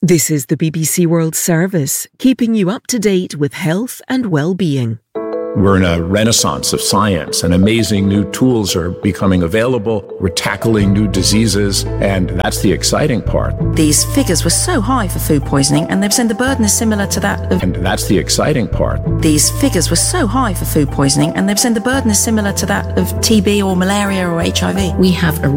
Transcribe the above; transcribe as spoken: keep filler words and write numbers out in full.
This is the B B C World Service, keeping you up to date with health and well-being. We're in a renaissance of science, and amazing new tools are becoming available. We're tackling new diseases, and that's the exciting part. These figures were so high for food poisoning, and they've said the burden is similar to that of... And that's the exciting part. These figures were so high for food poisoning, and they've said the burden is similar to that of T B or malaria or H I V. We have a